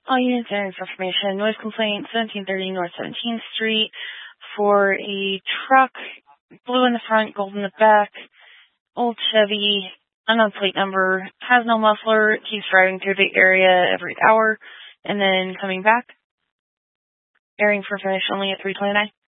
All units airing for information. Noise complaint, 1730 North 17th Street for a truck, blue in the front, gold in the back, old Chevy, unknown plate number, has no muffler, keeps driving through the area every hour, and then coming back. Airing for information only at 329.